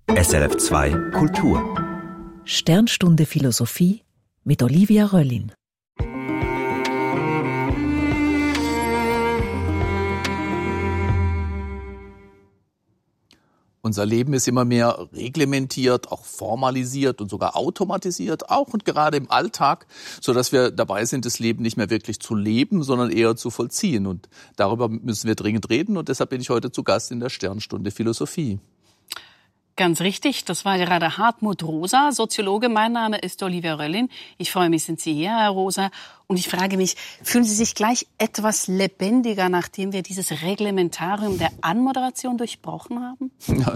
SRF 2 Kultur. Sternstunde Philosophie mit Olivia Röllin. Unser Leben ist immer mehr reglementiert, auch formalisiert und sogar automatisiert, auch und gerade im Alltag, sodass wir dabei sind, das Leben nicht mehr wirklich zu leben, sondern eher zu vollziehen. Und darüber müssen wir dringend reden und deshalb bin ich heute zu Gast in der Sternstunde Philosophie. Ganz richtig, das war gerade Hartmut Rosa, Soziologe. Mein Name ist Olivia Röllin. Ich freue mich, sind Sie hier, Herr Rosa. Und ich frage mich, fühlen Sie sich gleich etwas lebendiger, nachdem wir dieses Reglementarium der Anmoderation durchbrochen haben?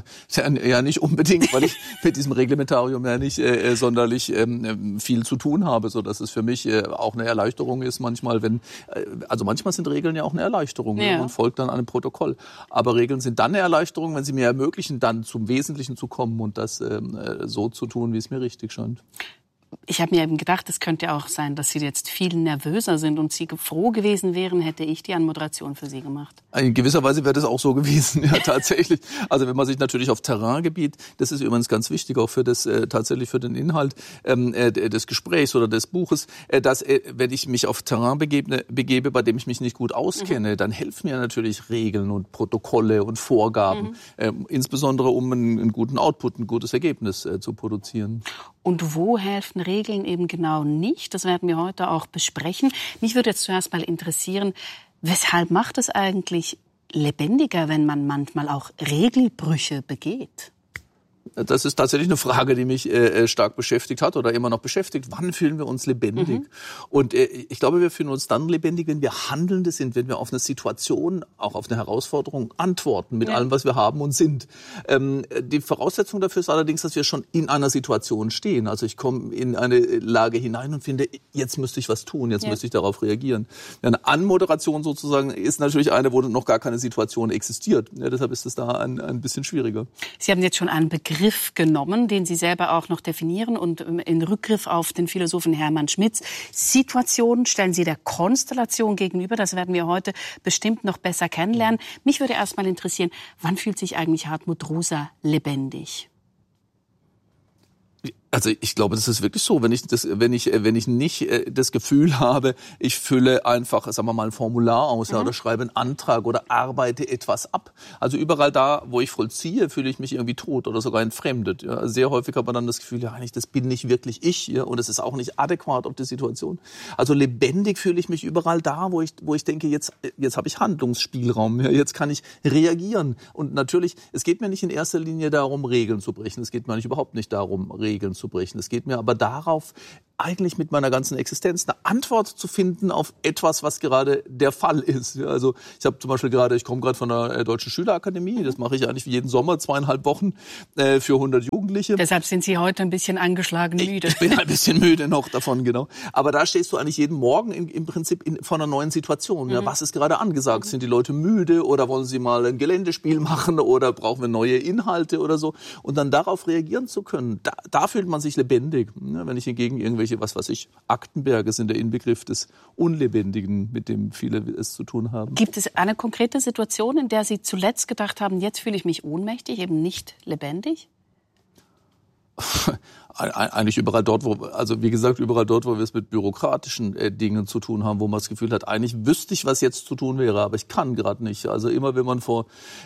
Ja, nicht unbedingt, weil ich mit diesem Reglementarium ja nicht sonderlich viel zu tun habe, so dass es für mich auch eine Erleichterung ist manchmal, also manchmal sind Regeln ja auch eine Erleichterung, ja. Und folgt dann einem Protokoll. Aber Regeln sind dann eine Erleichterung, wenn sie mir ermöglichen, dann zum Wesentlichen zu kommen und das so zu tun, wie es mir richtig scheint. Ich habe mir eben gedacht, es könnte auch sein, dass Sie jetzt viel nervöser sind und Sie froh gewesen wären, hätte ich die Anmoderation für Sie gemacht. In gewisser Weise wäre das auch so gewesen, ja, tatsächlich. Also wenn man sich natürlich auf Terraingebiet, das ist übrigens ganz wichtig, auch für das tatsächlich für den Inhalt des Gesprächs oder des Buches, dass wenn ich mich auf Terrain begebe, bei dem ich mich nicht gut auskenne, dann helfen mir natürlich Regeln und Protokolle und Vorgaben, insbesondere um einen guten Output, ein gutes Ergebnis zu produzieren. Und wo helfen Regeln eben genau nicht? Das werden wir heute auch besprechen. Mich würde jetzt zuerst mal interessieren, weshalb macht es eigentlich lebendiger, wenn man manchmal auch Regelbrüche begeht? Das ist tatsächlich eine Frage, die mich stark beschäftigt hat oder immer noch beschäftigt. Wann fühlen wir uns lebendig? Und ich glaube, wir fühlen uns dann lebendig, wenn wir Handelnde sind, wenn wir auf eine Situation, auch auf eine Herausforderung antworten mit allem, was wir haben und sind. Die Voraussetzung dafür ist allerdings, dass wir schon in einer Situation stehen. Also ich komme in eine Lage hinein und finde, jetzt müsste ich was tun, jetzt müsste ich darauf reagieren. Eine Anmoderation sozusagen ist natürlich eine, wo noch gar keine Situation existiert. Ja, deshalb ist es da ein bisschen schwieriger. Sie haben jetzt schon einen Begriff genommen, den Sie selber auch noch definieren und in Rückgriff auf den Philosophen Hermann Schmitz. Situationen stellen Sie der Konstellation gegenüber. Das werden wir heute bestimmt noch besser kennenlernen. Mich würde erst mal interessieren, wann fühlt sich eigentlich Hartmut Rosa lebendig? Also ich glaube, das ist wirklich so, wenn ich nicht das Gefühl habe, ich fülle einfach, sagen wir mal, ein Formular aus, ja, oder schreibe einen Antrag oder arbeite etwas ab. Also überall da, wo ich vollziehe, fühle ich mich irgendwie tot oder sogar entfremdet. Ja. Sehr häufig hat man dann das Gefühl, ja, eigentlich, das bin nicht wirklich ich, ja, und es ist auch nicht adäquat auf die Situation. Also lebendig fühle ich mich überall da, wo ich denke, jetzt habe ich Handlungsspielraum, ja, jetzt kann ich reagieren. Und natürlich, es geht mir nicht in erster Linie darum, Regeln zu brechen. Es geht mir eigentlich überhaupt nicht darum, Regeln zu brechen. Es geht mir aber darauf, eigentlich mit meiner ganzen Existenz eine Antwort zu finden auf etwas, was gerade der Fall ist. Also ich habe zum Beispiel ich komme gerade von der Deutschen Schülerakademie, das mache ich eigentlich jeden Sommer, 2,5 Wochen für 100 Jugendliche. Deshalb sind Sie heute ein bisschen angeschlagen müde. Ich bin ein bisschen müde noch davon, genau. Aber da stehst du eigentlich jeden Morgen im Prinzip vor einer neuen Situation. Ja, was ist gerade angesagt? Sind die Leute müde oder wollen sie mal ein Geländespiel machen oder brauchen wir neue Inhalte oder so? Und dann darauf reagieren zu können, da fühlt man sich lebendig. Ja, wenn ich hingegen irgendwelche, Aktenberge sind der Inbegriff des Unlebendigen, mit dem viele es zu tun haben. Gibt es eine konkrete Situation, in der Sie zuletzt gedacht haben, jetzt fühle ich mich ohnmächtig, eben nicht lebendig? Eigentlich überall dort, wo wir es mit bürokratischen Dingen zu tun haben, wo man das Gefühl hat, eigentlich wüsste ich, was jetzt zu tun wäre, aber ich kann gerade nicht. Also immer, wenn man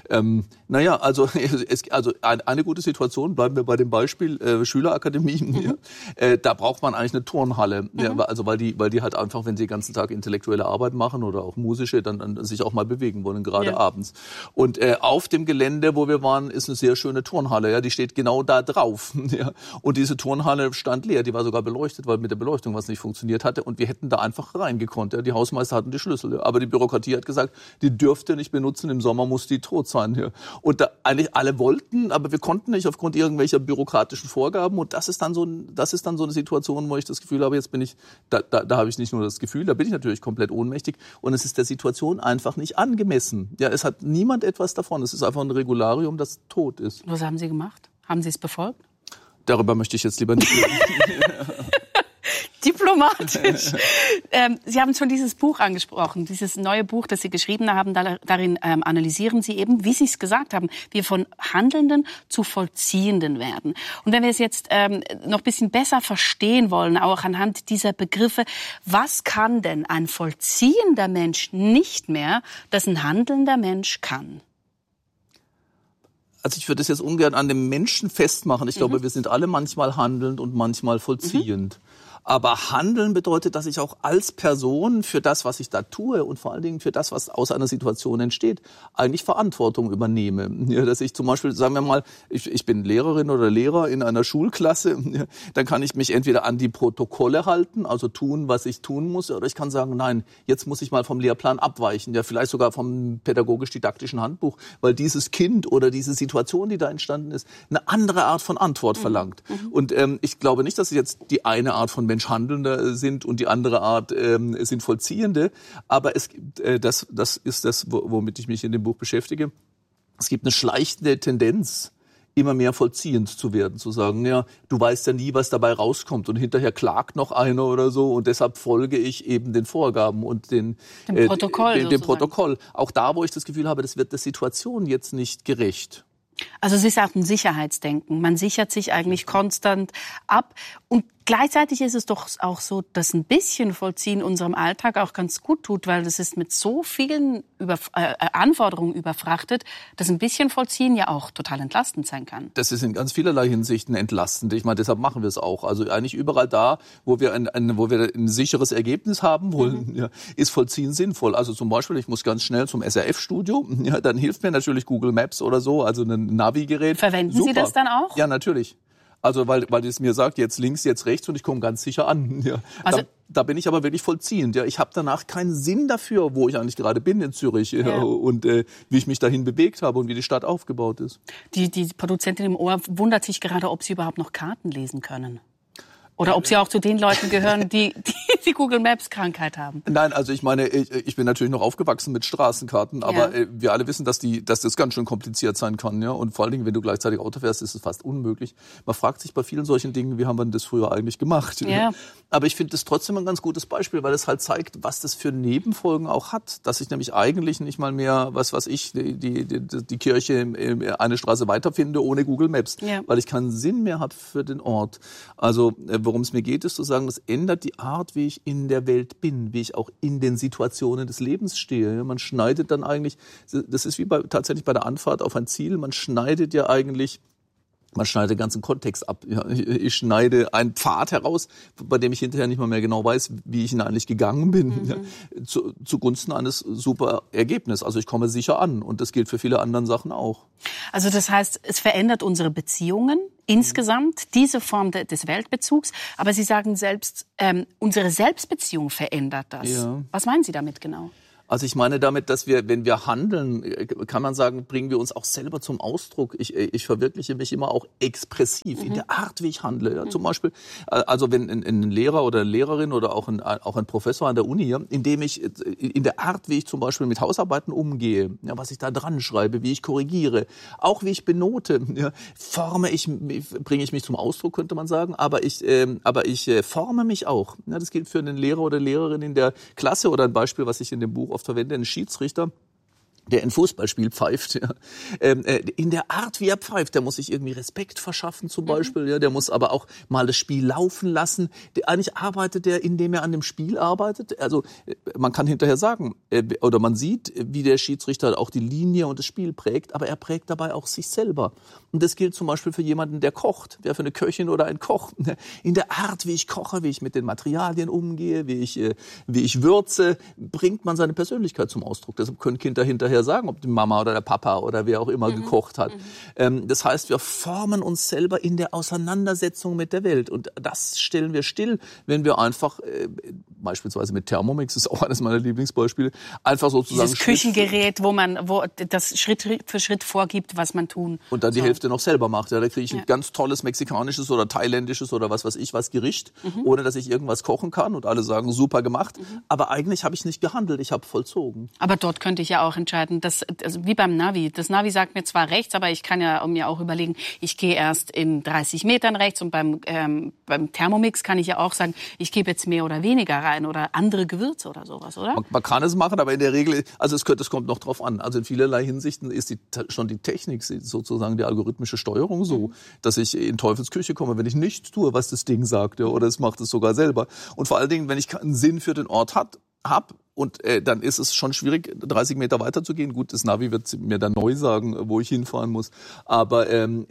eine gute Situation, bleiben wir bei dem Beispiel Schülerakademie, da braucht man eigentlich eine Turnhalle, also weil die halt einfach, wenn sie den ganzen Tag intellektuelle Arbeit machen oder auch musische, dann sich auch mal bewegen wollen, gerade abends. Und auf dem Gelände, wo wir waren, ist eine sehr schöne Turnhalle, ja, die steht genau da drauf. Ja. Und diese Turnhalle stand leer, die war sogar beleuchtet, weil mit der Beleuchtung was nicht funktioniert hatte und wir hätten da einfach reingekonnt. Ja. Die Hausmeister hatten die Schlüssel, ja. Aber die Bürokratie hat gesagt, die dürft ihr nicht benutzen, im Sommer muss die tot sein. Ja. Und da eigentlich alle wollten, aber wir konnten nicht aufgrund irgendwelcher bürokratischen Vorgaben und das ist dann so eine Situation, wo ich das Gefühl habe, jetzt bin ich, da habe ich nicht nur das Gefühl, da bin ich natürlich komplett ohnmächtig und es ist der Situation einfach nicht angemessen. Ja, es hat niemand etwas davon, es ist einfach ein Regularium, das tot ist. Was haben Sie gemacht? Haben Sie es befolgt? Darüber möchte ich jetzt lieber nicht reden. Diplomatisch. Sie haben schon dieses Buch angesprochen, dieses neue Buch, das Sie geschrieben haben. Darin analysieren Sie eben, wie Sie es gesagt haben, wir von Handelnden zu Vollziehenden werden. Und wenn wir es jetzt noch ein bisschen besser verstehen wollen, auch anhand dieser Begriffe, was kann denn ein vollziehender Mensch nicht mehr, das ein handelnder Mensch kann? Also ich würde es jetzt ungern an dem Menschen festmachen. Ich glaube, wir sind alle manchmal handelnd und manchmal vollziehend. Aber handeln bedeutet, dass ich auch als Person für das, was ich da tue und vor allen Dingen für das, was aus einer Situation entsteht, eigentlich Verantwortung übernehme. Ja, dass ich zum Beispiel, sagen wir mal, ich bin Lehrerin oder Lehrer in einer Schulklasse, ja, dann kann ich mich entweder an die Protokolle halten, also tun, was ich tun muss, oder ich kann sagen, nein, jetzt muss ich mal vom Lehrplan abweichen, ja, vielleicht sogar vom pädagogisch-didaktischen Handbuch, weil dieses Kind oder diese Situation, die da entstanden ist, eine andere Art von Antwort verlangt. Und ich glaube nicht, dass es jetzt die eine Art von Handelnder sind und die andere Art sind Vollziehende. Aber es gibt, das ist das, womit ich mich in dem Buch beschäftige. Es gibt eine schleichende Tendenz, immer mehr vollziehend zu werden, zu sagen, ja, du weißt ja nie, was dabei rauskommt und hinterher klagt noch einer oder so und deshalb folge ich eben den Vorgaben und dem Protokoll. Auch da, wo ich das Gefühl habe, das wird der Situation jetzt nicht gerecht. Also es ist auch ein Sicherheitsdenken. Man sichert sich eigentlich konstant ab. Und gleichzeitig ist es doch auch so, dass ein bisschen Vollziehen unserem Alltag auch ganz gut tut, weil das ist mit so vielen Anforderungen überfrachtet, dass ein bisschen Vollziehen ja auch total entlastend sein kann. Das ist in ganz vielerlei Hinsichten entlastend. Ich meine, deshalb machen wir es auch. Also eigentlich überall da, wo wir ein sicheres Ergebnis haben wollen, ja, ist Vollziehen sinnvoll. Also zum Beispiel, ich muss ganz schnell zum SRF-Studio, ja, dann hilft mir natürlich Google Maps oder so, also ein Navigerät. Verwenden Super. Sie das dann auch? Ja, natürlich. Also weil es mir sagt, jetzt links, jetzt rechts und ich komme ganz sicher an. Ja. Also da bin ich aber wirklich vollziehend. Ja. Ich habe danach keinen Sinn dafür, wo ich eigentlich gerade bin in Zürich, ja, und wie ich mich dahin bewegt habe und wie die Stadt aufgebaut ist. Die Produzentin im Ohr wundert sich gerade, ob Sie überhaupt noch Karten lesen können. Oder ob Sie auch zu den Leuten gehören, die Google Maps Krankheit haben. Nein, also ich meine, ich bin natürlich noch aufgewachsen mit Straßenkarten, aber wir alle wissen, dass das ganz schön kompliziert sein kann, ja. Und vor allen Dingen, wenn du gleichzeitig Auto fährst, ist es fast unmöglich. Man fragt sich bei vielen solchen Dingen, wie haben wir das früher eigentlich gemacht? Ja. Aber ich finde das trotzdem ein ganz gutes Beispiel, weil es halt zeigt, was das für Nebenfolgen auch hat. Dass ich nämlich eigentlich nicht mal mehr, die Kirche eine Straße weiterfinde ohne Google Maps, weil ich keinen Sinn mehr habe für den Ort. Also worum es mir geht, ist zu sagen, das ändert die Art, wie ich in der Welt bin, wie ich auch in den Situationen des Lebens stehe. Man schneidet dann eigentlich, das ist wie tatsächlich bei der Anfahrt auf ein Ziel, man schneidet den ganzen Kontext ab. Ja, ich schneide einen Pfad heraus, bei dem ich hinterher nicht mal mehr genau weiß, wie ich ihn eigentlich gegangen bin, ja, zugunsten eines super Ergebnisses. Also ich komme sicher an und das gilt für viele andere Sachen auch. Also das heißt, es verändert unsere Beziehungen insgesamt, diese Form des Weltbezugs. Aber Sie sagen selbst, unsere Selbstbeziehung verändert das. Ja. Was meinen Sie damit genau? Also ich meine damit, dass wenn wir handeln, kann man sagen, bringen wir uns auch selber zum Ausdruck. Ich verwirkliche mich immer auch expressiv in der Art, wie ich handle. Ja, zum Beispiel, also wenn ein Lehrer oder eine Lehrerin oder auch ein Professor an der Uni, ja, indem ich in der Art, wie ich zum Beispiel mit Hausarbeiten umgehe, ja, was ich da dran schreibe, wie ich korrigiere, auch wie ich benote, ja, bringe ich mich zum Ausdruck, könnte man sagen, aber ich forme mich auch. Ja, das gilt für einen Lehrer oder Lehrerin in der Klasse oder ein Beispiel, was ich in dem Buch oft verwende, ein Schiedsrichter, der ein Fußballspiel pfeift, ja. In der Art, wie er pfeift, der muss sich irgendwie Respekt verschaffen zum Beispiel, ja. Der muss aber auch mal das Spiel laufen lassen. Eigentlich arbeitet er, indem er an dem Spiel arbeitet. Also man kann hinterher sagen, oder man sieht, wie der Schiedsrichter auch die Linie und das Spiel prägt, aber er prägt dabei auch sich selber. Und das gilt zum Beispiel für jemanden, der kocht, der für eine Köchin oder ein Koch. In der Art, wie ich koche, wie ich mit den Materialien umgehe, wie ich würze, bringt man seine Persönlichkeit zum Ausdruck. Deshalb können Kinder hinterher sagen, ob die Mama oder der Papa oder wer auch immer gekocht hat. Das heißt, wir formen uns selber in der Auseinandersetzung mit der Welt. Und das stellen wir still, wenn wir einfach, beispielsweise mit Thermomix, ist auch eines meiner Lieblingsbeispiele, einfach sozusagen... Dieses Küchengerät, wo das Schritt für Schritt vorgibt, was man tun und dann die Hälfte noch selber macht. Ja, da kriege ich ein ganz tolles mexikanisches oder thailändisches oder was weiß ich was Gericht, ohne dass ich irgendwas kochen kann und alle sagen, super gemacht. Aber eigentlich habe ich nicht gehandelt, ich habe vollzogen. Aber dort könnte ich ja auch entscheiden, werden, also wie beim Navi. Das Navi sagt mir zwar rechts, aber ich kann ja mir auch überlegen, ich gehe erst in 30 Metern rechts und beim Thermomix kann ich ja auch sagen, ich gebe jetzt mehr oder weniger rein oder andere Gewürze oder sowas, oder? Man kann es machen, aber in der Regel, also es kommt noch drauf an. Also in vielerlei Hinsichten ist schon die Technik, sozusagen die algorithmische Steuerung so, dass ich in Teufelsküche komme, wenn ich nichts tue, was das Ding sagt, ja, oder es macht es sogar selber. Und vor allen Dingen, wenn ich keinen Sinn für den Ort habe, und dann ist es schon schwierig, 30 Meter weiter zu gehen. Gut, das Navi wird mir dann neu sagen, wo ich hinfahren muss. Aber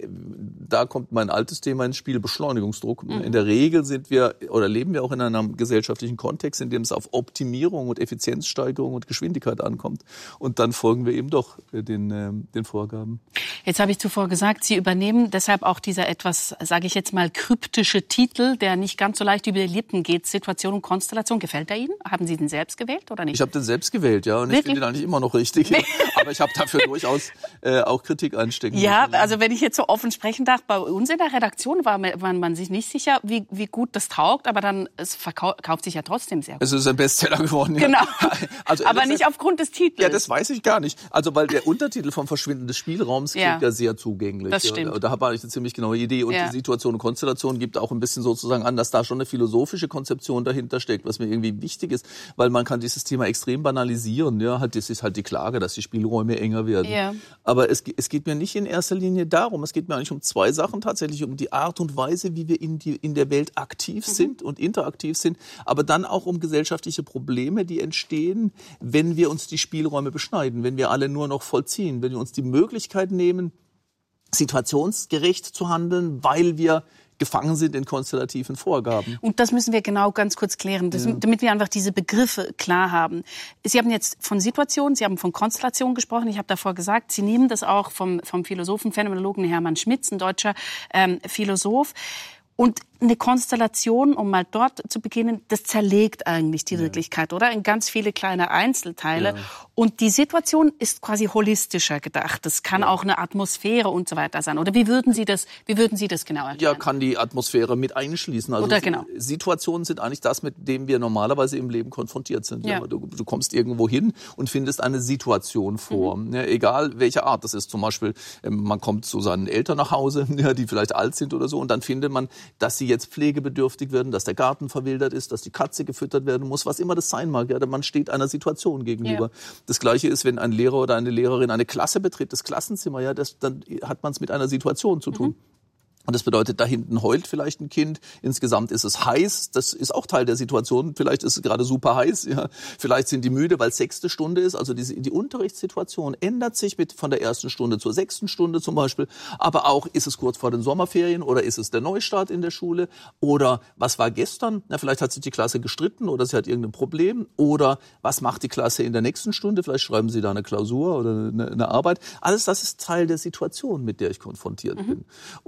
da kommt mein altes Thema ins Spiel, Beschleunigungsdruck. In der Regel leben wir auch in einem gesellschaftlichen Kontext, in dem es auf Optimierung und Effizienzsteigerung und Geschwindigkeit ankommt. Und dann folgen wir eben doch den Vorgaben. Jetzt habe ich zuvor gesagt, Sie übernehmen deshalb auch dieser etwas, sage ich jetzt mal, kryptische Titel, der nicht ganz so leicht über die Lippen geht. Situation und Konstellation. Gefällt er Ihnen? Haben Sie den selbst gewählt? Oder nicht? Ich habe den selbst gewählt, ja, und ich finde den eigentlich immer noch richtig. Aber ich habe dafür durchaus auch Kritik einstecken müssen. Ja, also wenn ich jetzt so offen sprechen darf, bei uns in der Redaktion war man sich nicht sicher, wie gut das taugt, aber dann es verkauft sich ja trotzdem sehr gut. Es ist ein Bestseller geworden. Ja. Genau, also, aber nicht aufgrund des Titels. Ja, das weiß ich gar nicht. Also weil der Untertitel vom Verschwinden des Spielraums klingt ja sehr zugänglich. Das stimmt. Ja, da habe ich eine ziemlich genaue Idee. Und die Situation und Konstellation gibt auch ein bisschen sozusagen an, dass da schon eine philosophische Konzeption dahinter steckt, was mir irgendwie wichtig ist, weil man kann dieses Thema extrem banalisieren. Ja, das ist halt die Klage, dass die Spielräume enger werden. Ja. Aber es geht mir nicht in erster Linie darum. Es geht mir eigentlich um zwei Sachen tatsächlich, um die Art und Weise, wie wir in der Welt aktiv sind und interaktiv sind, aber dann auch um gesellschaftliche Probleme, die entstehen, wenn wir uns die Spielräume beschneiden, wenn wir alle nur noch vollziehen, wenn wir uns die Möglichkeit nehmen, situationsgerecht zu handeln, weil wir gefangen sind in konstellativen Vorgaben. Und das müssen wir genau ganz kurz klären, damit wir einfach diese Begriffe klar haben. Sie haben jetzt von Situation, Sie haben von Konstellation gesprochen. Ich habe davor gesagt, Sie nehmen das auch vom Philosophen, Phänomenologen Hermann Schmitz, ein deutscher Philosoph. Und eine Konstellation, um mal dort zu beginnen, das zerlegt eigentlich die Wirklichkeit, oder? In ganz viele kleine Einzelteile. Ja. Und die Situation ist quasi holistischer gedacht. Das kann auch eine Atmosphäre und so weiter sein. Oder wie würden Sie das genau erklären? Ja, kann die Atmosphäre mit einschließen. Also oder genau. Situationen sind eigentlich das, mit dem wir normalerweise im Leben konfrontiert sind. Ja. Du kommst irgendwo hin und findest eine Situation vor. Ja, egal welche Art das ist. Zum Beispiel, man kommt zu seinen Eltern nach Hause, ja, die vielleicht alt sind oder so. Und dann findet man, dass sie jetzt pflegebedürftig werden, dass der Garten verwildert ist, dass die Katze gefüttert werden muss, was immer das sein mag. Ja, man steht einer Situation gegenüber. Ja. Das Gleiche ist, wenn ein Lehrer oder eine Lehrerin eine Klasse betritt, das Klassenzimmer, ja, dann hat man es mit einer Situation zu tun. Und das bedeutet, da hinten heult vielleicht ein Kind. Insgesamt ist es heiß. Das ist auch Teil der Situation. Vielleicht ist es gerade super heiß. Ja. Vielleicht sind die müde, weil 6. Stunde ist. Also die Unterrichtssituation ändert sich von der 1. Stunde zur 6. Stunde zum Beispiel. Aber auch, ist es kurz vor den Sommerferien oder ist es der Neustart in der Schule? Oder was war gestern? Na, vielleicht hat sich die Klasse gestritten oder sie hat irgendein Problem. Oder was macht die Klasse in der nächsten Stunde? Vielleicht schreiben sie da eine Klausur oder eine Arbeit. Alles das ist Teil der Situation, mit der ich konfrontiert bin.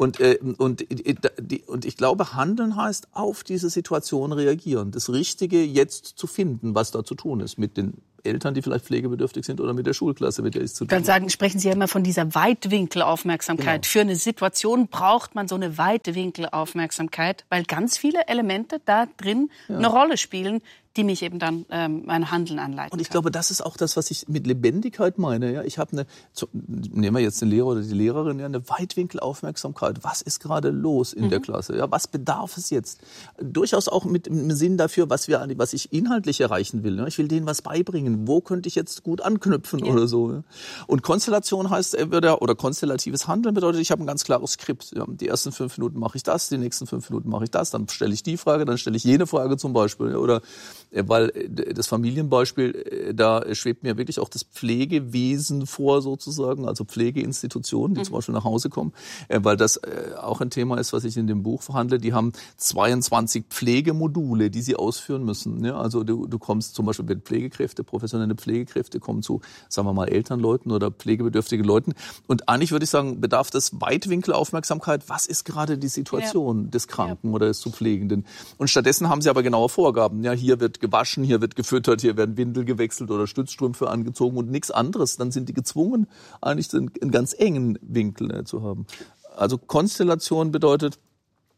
Und ich glaube, handeln heißt auf diese Situation reagieren. Das Richtige jetzt zu finden, was da zu tun ist mit den Eltern, die vielleicht pflegebedürftig sind oder mit der Schulklasse, mit der ich zu tun habe. Sprechen Sie ja immer von dieser Weitwinkelaufmerksamkeit. Genau. Für eine Situation braucht man so eine Weitwinkelaufmerksamkeit, weil ganz viele Elemente da drin eine Rolle spielen, die mich eben dann mein Handeln anleiten. Und ich glaube, das ist auch das, was ich mit Lebendigkeit meine. Ja, ich habe nehmen wir jetzt den Lehrer oder die Lehrerin, ja, eine Weitwinkelaufmerksamkeit. Was ist gerade los in der Klasse? Ja, was bedarf es jetzt? Durchaus auch mit dem Sinn dafür, was ich inhaltlich erreichen will. Ja, ich will denen was beibringen. Wo könnte ich jetzt gut anknüpfen oder so? Ja. Und Konstellation heißt, oder konstellatives Handeln bedeutet, ich habe ein ganz klares Skript. Ja, die ersten 5 Minuten mache ich das, die nächsten 5 Minuten mache ich das, dann stelle ich die Frage, dann stelle ich jene Frage zum Beispiel. Oder weil das Familienbeispiel, da schwebt mir wirklich auch das Pflegewesen vor sozusagen, also Pflegeinstitutionen, die zum Beispiel nach Hause kommen, weil das auch ein Thema ist, was ich in dem Buch verhandle. Die haben 22 Pflegemodule, die sie ausführen müssen. Ja, also du kommst zum Beispiel mit Pflegekräfte, professionelle Pflegekräfte kommen zu, sagen wir mal, Elternleuten oder pflegebedürftigen Leuten. Und eigentlich würde ich sagen, bedarf das Weitwinkelaufmerksamkeit, was ist gerade die Situation des Kranken oder des zu Pflegenden. Und stattdessen haben sie aber genaue Vorgaben. Ja, hier wird gewaschen, hier wird gefüttert, hier werden Windeln gewechselt oder Stützstrümpfe angezogen und nichts anderes. Dann sind die gezwungen, eigentlich einen ganz engen Winkel zu haben. Also Konstellation bedeutet,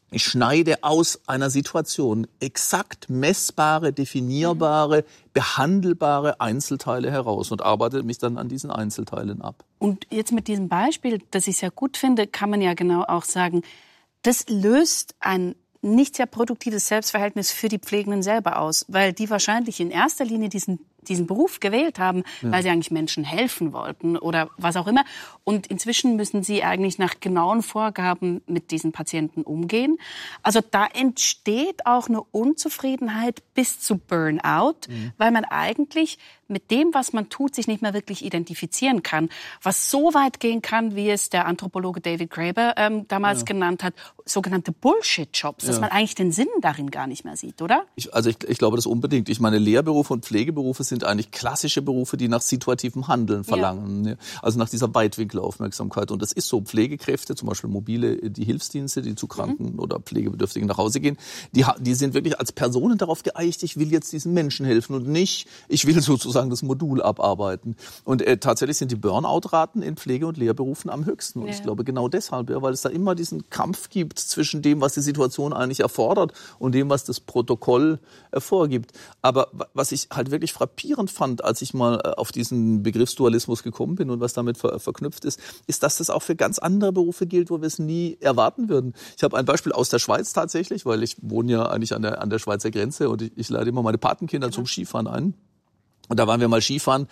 Ich schneide aus einer Situation exakt messbare, definierbare, behandelbare Einzelteile heraus und arbeite mich dann an diesen Einzelteilen ab. Und jetzt mit diesem Beispiel, das ich sehr gut finde, kann man ja genau auch sagen, das löst ein nicht sehr produktives Selbstverhältnis für die Pflegenden selber aus, weil die wahrscheinlich in erster Linie diesen Beruf gewählt haben, weil sie eigentlich Menschen helfen wollten oder was auch immer. Und inzwischen müssen sie eigentlich nach genauen Vorgaben mit diesen Patienten umgehen. Also da entsteht auch eine Unzufriedenheit bis zu Burnout, weil man eigentlich mit dem, was man tut, sich nicht mehr wirklich identifizieren kann. Was so weit gehen kann, wie es der Anthropologe David Graeber damals genannt hat, sogenannte Bullshit-Jobs, dass man eigentlich den Sinn darin gar nicht mehr sieht, oder? Ich glaube das unbedingt. Ich meine, Lehrberufe und Pflegeberufe sind eigentlich klassische Berufe, die nach situativem Handeln verlangen. Ja. Also nach dieser Weitwinkelaufmerksamkeit. Und das ist so. Pflegekräfte, zum Beispiel die Hilfsdienste, die zu Kranken oder Pflegebedürftigen nach Hause gehen, die sind wirklich als Personen darauf geeicht, ich will jetzt diesen Menschen helfen und nicht, ich will sozusagen das Modul abarbeiten. Und tatsächlich sind die Burnout-Raten in Pflege- und Lehrberufen am höchsten. Und ich glaube genau deshalb, weil es da immer diesen Kampf gibt zwischen dem, was die Situation eigentlich erfordert und dem, was das Protokoll vorgibt. Aber was ich halt wirklich frappierend fand, als ich mal auf diesen Begriffsdualismus gekommen bin und was damit verknüpft ist, dass das auch für ganz andere Berufe gilt, wo wir es nie erwarten würden. Ich habe ein Beispiel aus der Schweiz tatsächlich, weil ich wohne ja eigentlich an der Schweizer Grenze und ich lade immer meine Patenkinder zum Skifahren ein. Und da waren wir mal Skifahren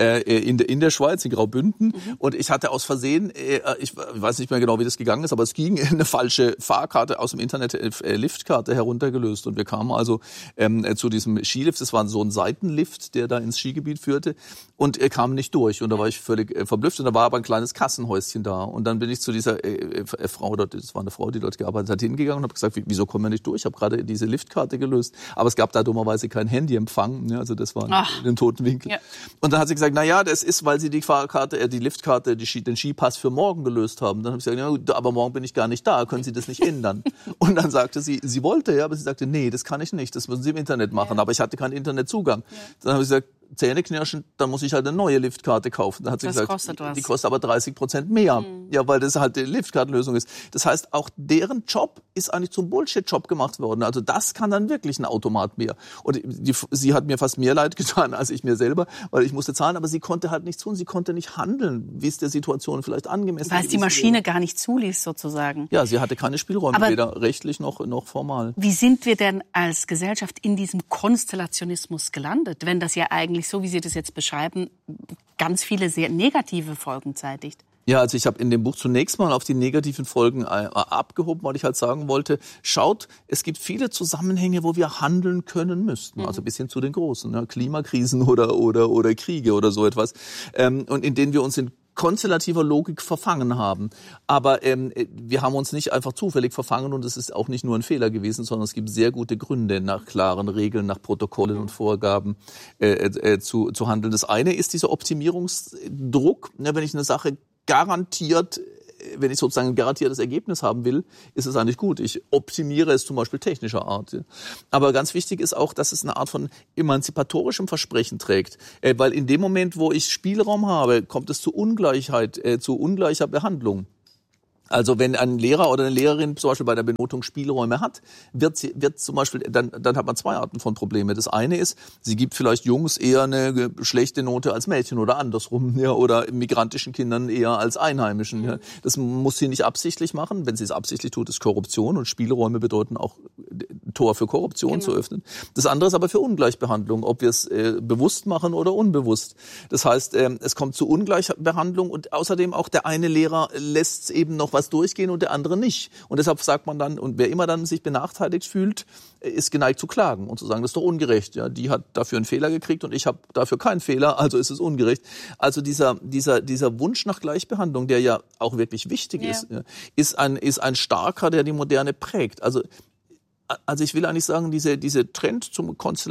in der Schweiz, in Graubünden. Und ich hatte aus Versehen, ich weiß nicht mehr genau, wie das gegangen ist, aber es ging eine falsche Fahrkarte aus dem Internet, Liftkarte heruntergelöst. Und wir kamen also zu diesem Skilift. Das war so ein Seitenlift, der da ins Skigebiet führte. Und er kam nicht durch. Und da war ich völlig verblüfft. Und da war aber ein kleines Kassenhäuschen da. Und dann bin ich zu dieser Frau dort, das war eine Frau, die dort gearbeitet hat, hingegangen und habe gesagt, wieso kommen wir nicht durch? Ich habe gerade diese Liftkarte gelöst. Aber es gab da dummerweise keinen Handyempfang. Ja, also das war ein Winkel. Ja. Und dann hat sie gesagt, das ist, weil sie die Fahrkarte, die Liftkarte, den Skipass für morgen gelöst haben. Dann habe ich gesagt, aber morgen bin ich gar nicht da, können Sie das nicht ändern? Und dann sagte sie, sie wollte, aber sie sagte, nee, das kann ich nicht, das müssen Sie im Internet machen. Aber ich hatte keinen Internetzugang. Dann habe ich gesagt, Zähneknirschen, dann muss ich halt eine neue Liftkarte kaufen. Dann hat sie gesagt, die kostet aber 30% mehr. Ja, weil das halt die Liftkartenlösung ist. Das heißt, auch deren Job ist eigentlich zum Bullshit-Job gemacht worden. Also das kann dann wirklich ein Automat mehr. Und sie hat mir fast mehr leid getan als ich mir selber, weil ich musste zahlen, aber sie konnte halt nichts tun. Sie konnte nicht handeln, wie es der Situation vielleicht angemessen ist. Weil es die Maschine gar nicht zuließ, sozusagen. Ja, sie hatte keine Spielräume, weder rechtlich noch formal. Wie sind wir denn als Gesellschaft in diesem Konstellationismus gelandet, wenn das ja eigentlich, so wie Sie das jetzt beschreiben, ganz viele sehr negative Folgen zeitigt? Ja, also ich habe in dem Buch zunächst mal auf die negativen Folgen abgehoben, weil ich halt sagen wollte, schaut, es gibt viele Zusammenhänge, wo wir handeln können müssten, also bis hin zu den großen, Klimakrisen oder Kriege oder so etwas, und in denen wir uns in konstellativer Logik verfangen haben. Aber wir haben uns nicht einfach zufällig verfangen und es ist auch nicht nur ein Fehler gewesen, sondern es gibt sehr gute Gründe, nach klaren Regeln, nach Protokollen und Vorgaben zu handeln. Das eine ist dieser Optimierungsdruck. Wenn ich eine Sache wenn ich sozusagen ein garantiertes Ergebnis haben will, ist es eigentlich gut. Ich optimiere es zum Beispiel technischer Art. Aber ganz wichtig ist auch, dass es eine Art von emanzipatorischem Versprechen trägt. Weil in dem Moment, wo ich Spielraum habe, kommt es zu Ungleichheit, zu ungleicher Behandlung. Also wenn ein Lehrer oder eine Lehrerin zum Beispiel bei der Benotung Spielräume hat, wird zum Beispiel, dann hat man zwei Arten von Probleme. Das eine ist, sie gibt vielleicht Jungs eher eine schlechte Note als Mädchen oder andersrum, oder migrantischen Kindern eher als Einheimischen. Ja. Das muss sie nicht absichtlich machen. Wenn sie es absichtlich tut, ist Korruption und Spielräume bedeuten auch Tor für Korruption zu öffnen. Das andere ist aber für Ungleichbehandlung, ob wir es bewusst machen oder unbewusst. Das heißt, es kommt zu Ungleichbehandlung und außerdem auch der eine Lehrer lässt eben noch was durchgehen und der andere nicht. Und deshalb sagt man dann, und wer immer dann sich benachteiligt fühlt, ist geneigt zu klagen und zu sagen, das ist doch ungerecht. Ja, die hat dafür einen Fehler gekriegt und ich habe dafür keinen Fehler, also ist es ungerecht. Also dieser Wunsch nach Gleichbehandlung, der ja auch wirklich wichtig ist ein starker, der die Moderne prägt. Also ich will eigentlich sagen, diese Trend zum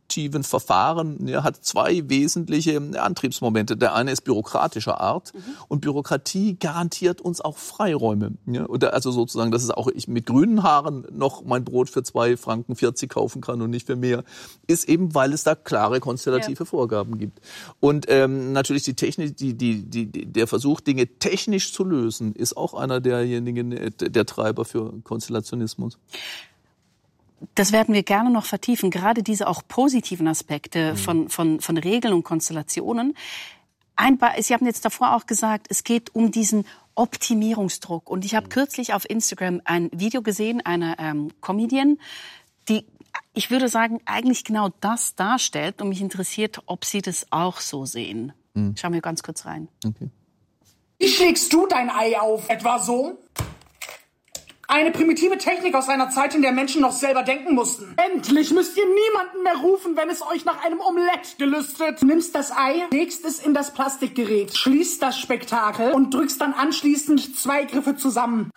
Verfahren hat zwei wesentliche Antriebsmomente. Der eine ist bürokratischer Art und Bürokratie garantiert uns auch Freiräume. Ja? Also sozusagen, dass es auch ich mit grünen Haaren noch mein Brot für 2,40 Franken kaufen kann und nicht für mehr, ist eben, weil es da klare konstellative Vorgaben gibt. Und natürlich die Technik, der Versuch, Dinge technisch zu lösen, ist auch einer derjenigen, der Treiber für Konstellationismus. Das werden wir gerne noch vertiefen, gerade diese auch positiven Aspekte von Regeln und Konstellationen. Sie haben jetzt davor auch gesagt, es geht um diesen Optimierungsdruck. Und ich habe kürzlich auf Instagram ein Video gesehen, einer Comedian, die, ich würde sagen, eigentlich genau das darstellt. Und mich interessiert, ob Sie das auch so sehen. Schauen wir ganz kurz rein. Okay. Wie schlägst du dein Ei auf? Etwa so? Eine primitive Technik aus einer Zeit, in der Menschen noch selber denken mussten. Endlich müsst ihr niemanden mehr rufen, wenn es euch nach einem Omelett gelüstet. Du nimmst das Ei, legst es in das Plastikgerät, schließt das Spektakel und drückst dann anschließend 2 Griffe zusammen.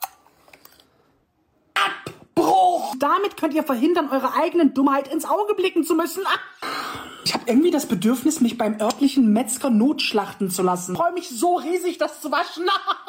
Abbruch! Damit könnt ihr verhindern, eurer eigenen Dummheit ins Auge blicken zu müssen. Ich habe irgendwie das Bedürfnis, mich beim örtlichen Metzger notschlachten zu lassen. Ich freue mich so riesig, das zu waschen.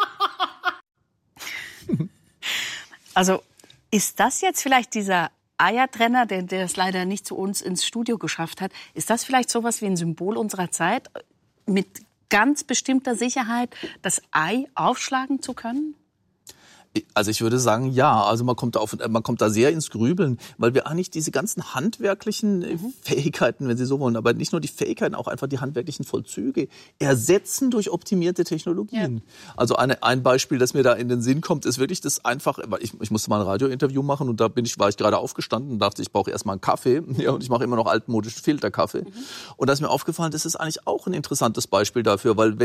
Also ist das jetzt vielleicht dieser Eiertrenner, der es leider nicht zu uns ins Studio geschafft hat, ist das vielleicht sowas wie ein Symbol unserer Zeit, mit ganz bestimmter Sicherheit das Ei aufschlagen zu können? Also ich würde sagen, ja. Also man kommt da sehr ins Grübeln, weil wir eigentlich diese ganzen handwerklichen Fähigkeiten, wenn Sie so wollen, aber nicht nur die Fähigkeiten, auch einfach die handwerklichen Vollzüge ersetzen durch optimierte Technologien. Ja. Also ein Beispiel, das mir da in den Sinn kommt, ist wirklich das einfach, ich musste mal ein Radiointerview machen und da war ich gerade aufgestanden und dachte, ich brauche erstmal einen Kaffee. Ja, und ich mache immer noch altmodischen Filterkaffee. Und da ist mir aufgefallen, das ist eigentlich auch ein interessantes Beispiel dafür, weil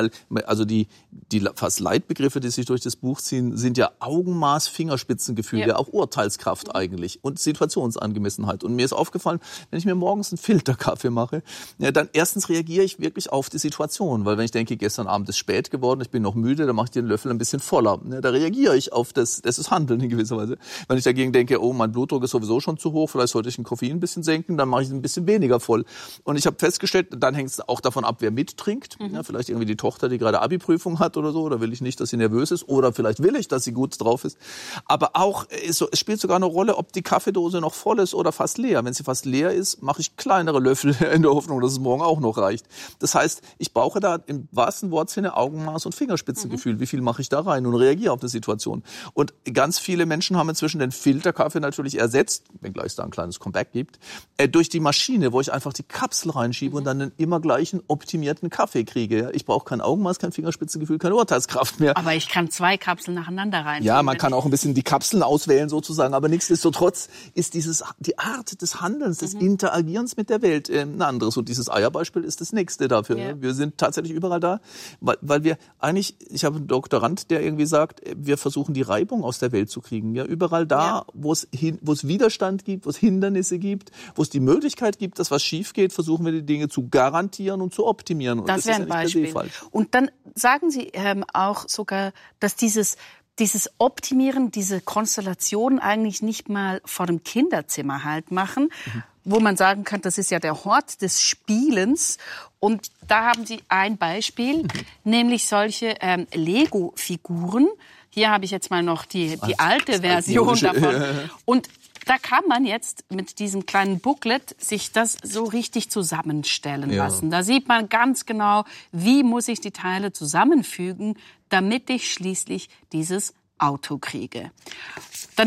die fast Leitbegriffe, die sich durch das Buch ziehen, sind ja Augenmaß, Fingerspitzengefühl, ja auch Urteilskraft eigentlich und Situationsangemessenheit. Und mir ist aufgefallen, wenn ich mir morgens einen Filterkaffee mache, ja, dann erstens reagiere ich wirklich auf die Situation, weil wenn ich denke, gestern Abend ist spät geworden, ich bin noch müde, dann mache ich den Löffel ein bisschen voller. Ja, da reagiere ich auf das ist Handeln in gewisser Weise. Wenn ich dagegen denke, oh, mein Blutdruck ist sowieso schon zu hoch, vielleicht sollte ich den Koffein ein bisschen senken, dann mache ich es ein bisschen weniger voll. Und ich habe festgestellt, dann hängt es auch davon ab, wer mittrinkt. Ja, vielleicht irgendwie die Tochter, die gerade Abi-Prüfung hat oder so, oder will ich nicht, dass sie nervös ist, oder vielleicht will ich, dass sie gut drauf ist. Aber auch, es spielt sogar eine Rolle, ob die Kaffeedose noch voll ist oder fast leer. Wenn sie fast leer ist, mache ich kleinere Löffel in der Hoffnung, dass es morgen auch noch reicht. Das heißt, ich brauche da im wahrsten Wortsinne Augenmaß und Fingerspitzengefühl. Wie viel mache ich da rein und reagiere auf die Situation? Und ganz viele Menschen haben inzwischen den Filterkaffee natürlich ersetzt, wenngleich es da ein kleines Comeback gibt, durch die Maschine, wo ich einfach die Kapsel reinschiebe und dann den immer gleichen optimierten Kaffee kriege. Ich brauche kein Augenmaß, kein Fingerspitzengefühl, keine Urteilskraft mehr. Aber ich kann 2 Kapseln nacheinander rein. Ja, man kann auch ein bisschen die Kapseln auswählen sozusagen, aber nichtsdestotrotz ist die Art des Handelns, des Interagierens mit der Welt ein anderes. Und dieses Eierbeispiel ist das nächste dafür. Ja. Wir sind tatsächlich überall da, weil wir eigentlich, ich habe einen Doktorand, der irgendwie sagt, wir versuchen die Reibung aus der Welt zu kriegen. Ja, überall da, wo es Widerstand gibt, wo es Hindernisse gibt, wo es die Möglichkeit gibt, dass was schief geht, versuchen wir die Dinge zu garantieren und zu optimieren. Und das wäre ein Beispiel. Und dann sagen Sie auch sogar, dass dieses Optimieren, diese Konstellation eigentlich nicht mal vor dem Kinderzimmer halt machen, wo man sagen kann, das ist ja der Hort des Spielens. Und da haben Sie ein Beispiel, nämlich solche Lego-Figuren. Hier habe ich jetzt mal noch die alte Version davon. Und da kann man jetzt mit diesem kleinen Booklet sich das so richtig zusammenstellen lassen. Da sieht man ganz genau, wie muss ich die Teile zusammenfügen, damit ich schließlich dieses Auto kriege.